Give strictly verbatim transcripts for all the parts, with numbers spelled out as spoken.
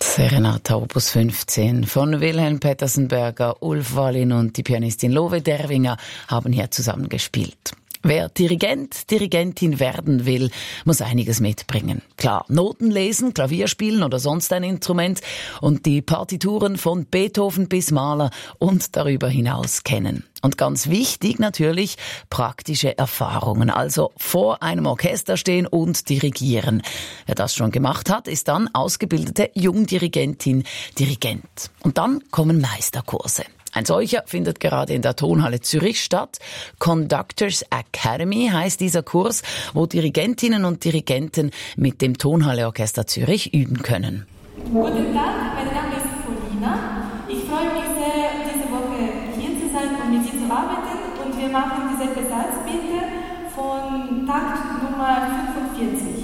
Serenata Opus fünfzehn von Wilhelm Petersenberger, Ulf Wallin und die Pianistin Lowe Derwinger haben hier zusammen gespielt. Wer Dirigent, Dirigentin werden will, muss einiges mitbringen. Klar, Noten lesen, Klavier spielen oder sonst ein Instrument und die Partituren von Beethoven bis Mahler und darüber hinaus kennen. Und ganz wichtig natürlich praktische Erfahrungen, also vor einem Orchester stehen und dirigieren. Wer das schon gemacht hat, ist dann ausgebildete Jungdirigentin, Dirigent. Und dann kommen Meisterkurse. Ein solcher findet gerade in der Tonhalle Zürich statt. Conductors Academy heißt dieser Kurs, wo Dirigentinnen und Dirigenten mit dem Tonhalle Orchester Zürich üben können. Guten Tag, mein Name ist Polina. Ich freue mich sehr, diese Woche hier zu sein und mit Ihnen zu arbeiten. Und wir machen diese Besatzbitte von Takt Nummer fünfundvierzig.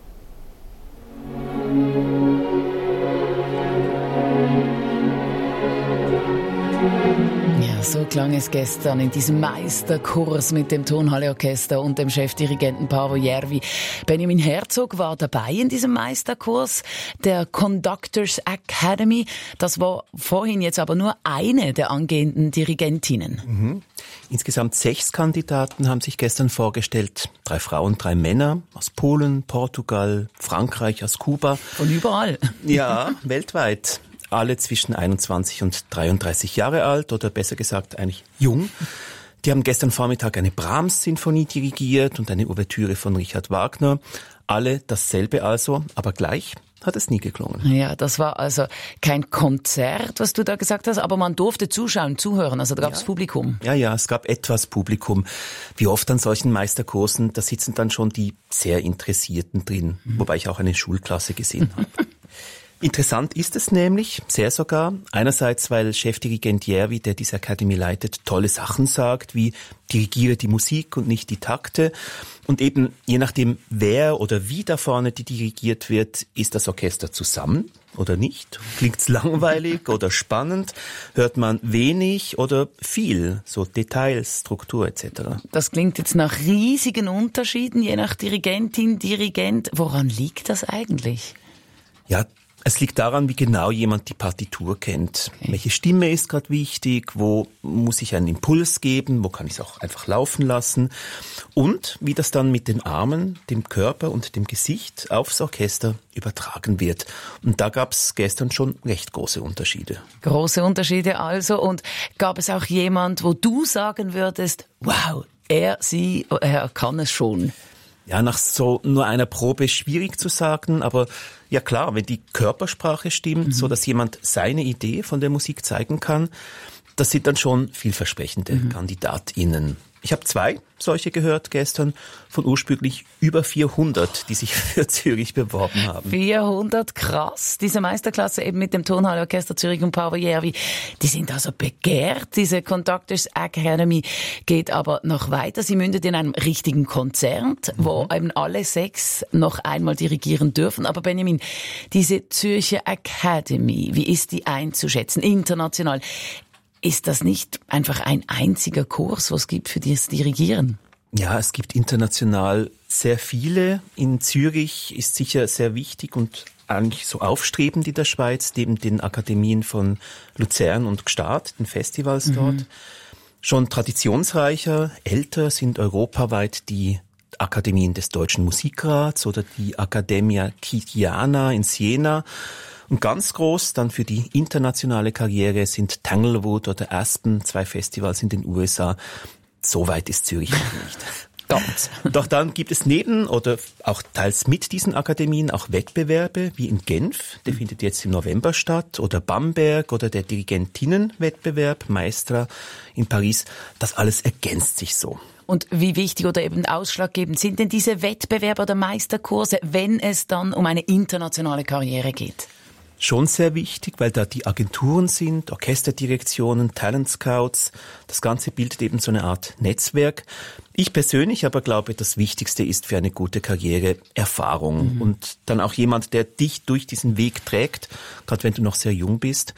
Ja, so klang es gestern in diesem Meisterkurs mit dem Tonhalle-Orchester und dem Chefdirigenten Paavo Järvi. Benjamin Herzog war dabei in diesem Meisterkurs der Conductors Academy. Das war vorhin jetzt aber nur eine der angehenden Dirigentinnen. Mhm. Insgesamt sechs Kandidaten haben sich gestern vorgestellt. Drei Frauen, drei Männer aus Polen, Portugal, Frankreich, aus Kuba. Von überall. Ja, weltweit. Alle zwischen einundzwanzig und dreiunddreißig Jahre alt oder besser gesagt eigentlich jung. Die haben gestern Vormittag eine Brahms-Sinfonie dirigiert und eine Ouvertüre von Richard Wagner. Alle dasselbe also, aber gleich hat es nie geklungen. Ja, das war also kein Konzert, was du da gesagt hast, aber man durfte zuschauen, zuhören, also da gab es ja. Publikum. Ja, ja, es gab etwas Publikum. Wie oft an solchen Meisterkursen, da sitzen dann schon die sehr Interessierten drin, mhm. wobei ich auch eine Schulklasse gesehen habe. Interessant ist es nämlich, sehr sogar, einerseits, weil Chefdirigent Järvi, der diese Akademie leitet, tolle Sachen sagt, wie dirigiere die Musik und nicht die Takte. Und eben, je nachdem, wer oder wie da vorne die dirigiert wird, ist das Orchester zusammen oder nicht? Klingt's langweilig oder spannend? Hört man wenig oder viel? So Details, Struktur et cetera. Das klingt jetzt nach riesigen Unterschieden, je nach Dirigentin, Dirigent. Woran liegt das eigentlich? Ja, es liegt daran, wie genau jemand die Partitur kennt. Okay. Welche Stimme ist gerade wichtig? Wo muss ich einen Impuls geben? Wo kann ich es auch einfach laufen lassen? Und wie das dann mit den Armen, dem Körper und dem Gesicht aufs Orchester übertragen wird. Und da gab es gestern schon recht große Unterschiede. Große Unterschiede also. Und gab es auch jemand, wo du sagen würdest, wow, er, sie, er kann es schon? Ja, nach so nur einer Probe schwierig zu sagen, aber ja klar, wenn die Körpersprache stimmt, mhm. so dass jemand seine Idee von der Musik zeigen kann, das sind dann schon vielversprechende mhm. KandidatInnen. Ich habe zwei solche gehört gestern von ursprünglich über vierhundert, die sich für Zürich beworben haben. vierhundert, krass. Diese Meisterklasse eben mit dem Tonhalle Orchester Zürich und Paavo Järvi, die sind also begehrt. Diese Conductors Academy geht aber noch weiter. Sie mündet in einem richtigen Konzert, mhm. wo eben alle sechs noch einmal dirigieren dürfen. Aber Benjamin, diese Zürcher Academy, wie ist die einzuschätzen, international? Ist das nicht einfach ein einziger Kurs, was es gibt für das Dirigieren? Ja, es gibt international sehr viele. In Zürich ist sicher sehr wichtig und eigentlich so aufstrebend in der Schweiz, neben den Akademien von Luzern und Gstaad, den Festivals mhm. dort. Schon traditionsreicher, älter sind europaweit die Akademien des Deutschen Musikrats oder die Accademia Chigiana in Siena. Und ganz groß dann für die internationale Karriere sind Tanglewood oder Aspen, zwei Festivals in den U S A. So weit ist Zürich noch nicht. Ganz. Doch dann gibt es neben oder auch teils mit diesen Akademien auch Wettbewerbe, wie in Genf, der findet jetzt im November statt, oder Bamberg oder der Dirigentinnenwettbewerb, Maestra in Paris. Das alles ergänzt sich so. Und wie wichtig oder eben ausschlaggebend sind denn diese Wettbewerbe oder Meisterkurse, wenn es dann um eine internationale Karriere geht? Schon sehr wichtig, weil da die Agenturen sind, Orchesterdirektionen, Talent Scouts. Das Ganze bildet eben so eine Art Netzwerk. Ich persönlich aber glaube, das Wichtigste ist für eine gute Karriere Erfahrung. Mhm. Und dann auch jemand, der dich durch diesen Weg trägt, gerade wenn du noch sehr jung bist.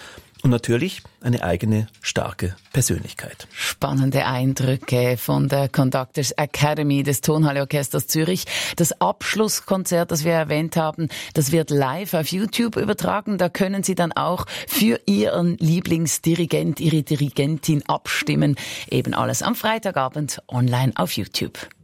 Und natürlich eine eigene, starke Persönlichkeit. Spannende Eindrücke von der Conductors Academy des Tonhalle-Orchesters Zürich. Das Abschlusskonzert, das wir erwähnt haben, das wird live auf YouTube übertragen. Da können Sie dann auch für Ihren Lieblingsdirigent, Ihre Dirigentin abstimmen. Eben alles am Freitagabend online auf YouTube.